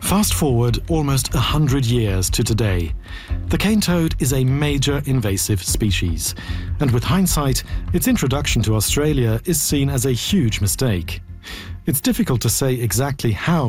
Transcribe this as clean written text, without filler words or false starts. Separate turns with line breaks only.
Fast forward almost 100 years to today. The cane toad is a major invasive species, and with hindsight, its introduction to Australia is seen as a huge mistake. It's difficult to say exactly how